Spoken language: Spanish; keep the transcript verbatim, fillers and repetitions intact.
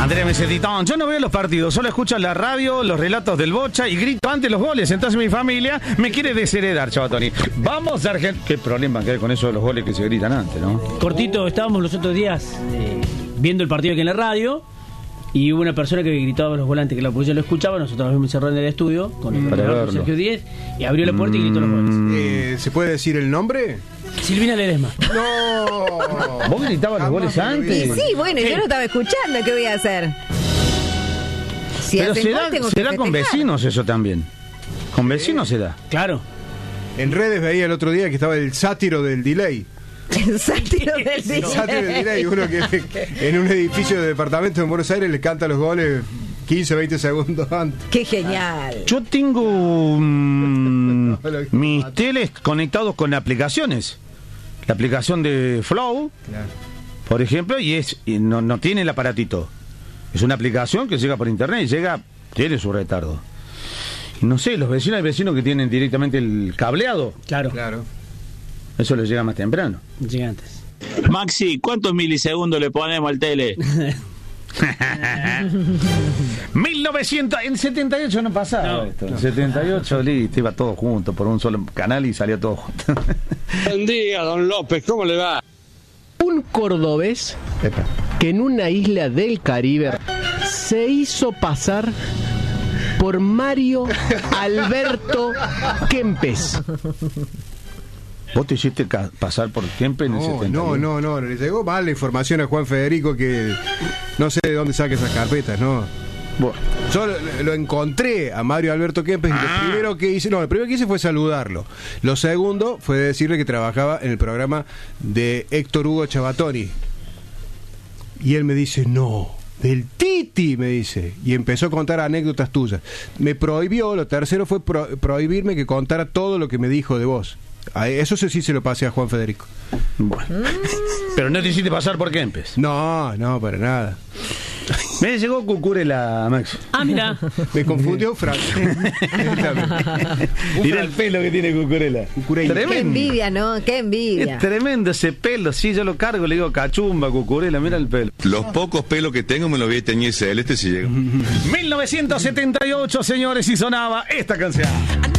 Andrea me dice, Titón, yo no veo los partidos, solo escucho la radio, los relatos del Bocha y grito antes los goles. Entonces mi familia me quiere desheredar, Chavatoni. Vamos, Argentina. Qué problema que hay con eso de los goles que se gritan antes, ¿no? Cortito, estábamos los otros días eh, viendo el partido aquí en la radio y hubo una persona que gritaba a los volantes que la policía lo escuchaba. Nosotros nos encerramos en el estudio con el mm. Sergio Díez y abrió la puerta y gritó los goles. Eh, ¿Se puede decir el nombre? Silvina Ledesma. No. ¿Vos gritabas los goles antes? Y sí, bueno, Sí. yo no estaba escuchando, ¿qué voy a hacer? Si Pero hacen se gol, da, tengo se que da con festejar. vecinos eso también. Con vecinos se da. Claro. En redes veía el otro día que estaba el sátiro del delay. El sátiro del El día. sátiro del delay, uno que en un edificio de departamento en Buenos Aires le canta los goles quince, veinte segundos antes. Qué genial. Yo tengo mm, mis teles conectados con aplicaciones. La aplicación de Flow, Claro. por ejemplo, y es y no, no tiene el aparatito. Es una aplicación que llega por internet y llega, tiene su retardo. Y no sé, los vecinos, hay vecinos que tienen directamente el cableado. Claro. Claro. Eso les llega más temprano. Gigantes. Maxi, ¿cuántos milisegundos le ponemos al tele? mil novecientos, en setenta y ocho no pasaba No, esto. En setenta y ocho, listo, iba todo junto por un solo canal y salía todo junto. Buen día, don López, ¿cómo le va? Un cordobés Epa. que en una isla del Caribe se hizo pasar por Mario Alberto Kempes. ¿Vos te hiciste ca- pasar por Kempes en el No, setenta y no, uno? no, no, le llegó mal la información a Juan Federico que no sé de dónde saca esas carpetas, no. Bueno, Yo lo, lo encontré a Mario Alberto Kempes y Ah. lo primero que hice, no, lo primero que hice fue saludarlo. Lo segundo fue decirle que trabajaba en el programa de Héctor Hugo Chavatoni. Y él me dice, no, del Titi, me dice. Y empezó a contar anécdotas tuyas. Me prohibió, lo tercero fue pro- prohibirme que contara todo lo que me dijo de vos. A eso sí se lo pasé a Juan Federico. bueno. Pero no te hiciste pasar por Kempes. No, no, para nada. Me llegó Cucurella, Max. Ah, mira. Me confundió Frank. Mira el pelo que tiene Cucurella. Cucurella. Qué Tremendo. envidia, ¿no? Qué envidia. Es tremendo ese pelo. Sí, yo lo cargo, le digo cachumba, Cucurella, mira el pelo. Los pocos pelos que tengo me los voy a teñir celeste si llego. mil novecientos setenta y ocho, señores, y sonaba esta canción.